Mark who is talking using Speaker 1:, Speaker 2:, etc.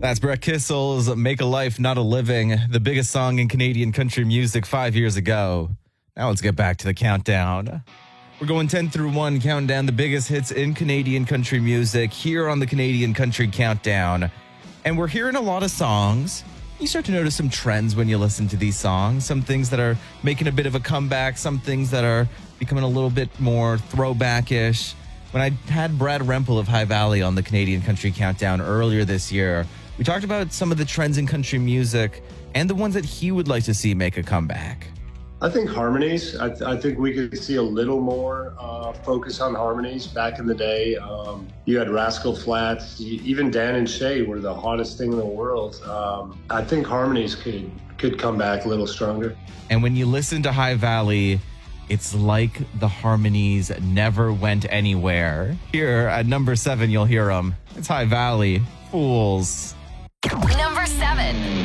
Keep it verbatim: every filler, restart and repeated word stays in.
Speaker 1: That's Brett Kissel's Make a Life, Not a Living, the biggest song in Canadian country music five years ago. Now let's get back to the countdown. We're going ten through one, counting down the biggest hits in Canadian country music here on the Canadian Country Countdown. And we're hearing a lot of songs. You start to notice some trends when you listen to these songs. Some things that are making a bit of a comeback, some things that are becoming a little bit more throwback-ish. When I had Brad Rempel of High Valley on the Canadian Country Countdown earlier this year, we talked about some of the trends in country music and the ones that he would like to see make a comeback.
Speaker 2: I think harmonies. I, th- I think we could see a little more uh, focus on harmonies. Back in the day, um, you had Rascal Flatts, even Dan and Shay were the hottest thing in the world. Um, I think harmonies could could come back a little stronger.
Speaker 1: And when you listen to High Valley, it's like the harmonies never went anywhere. Here at number seven, you'll hear them. It's High Valley, Fools.
Speaker 3: Number seven.